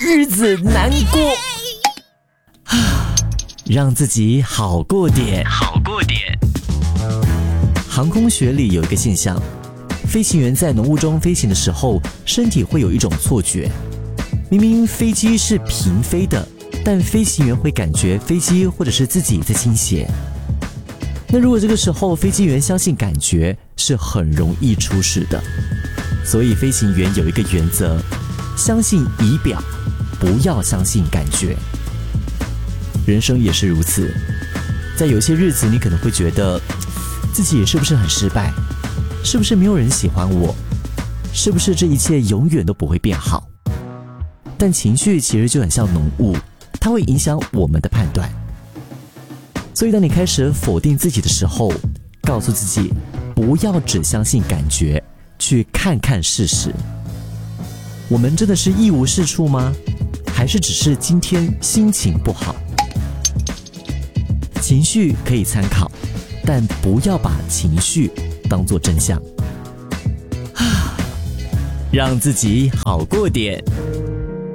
日子难过，让自己好过点。航空学里有一个现象，飞行员在浓雾中飞行的时候，身体会有一种错觉，明明飞机是平飞的，但飞行员会感觉飞机或者是自己在倾斜。那如果这个时候飞行员相信感觉，是很容易出事的。所以飞行员有一个原则，相信仪表，不要相信感觉。人生也是如此，在有些日子你可能会觉得自己是不是很失败，是不是没有人喜欢我，是不是这一切永远都不会变好。但情绪其实就很像浓雾，它会影响我们的判断。所以当你开始否定自己的时候，告诉自己不要只相信感觉，去看看事实。我们真的是一无是处吗？还是只是今天心情不好？情绪可以参考，但不要把情绪当作真相。让自己好过点。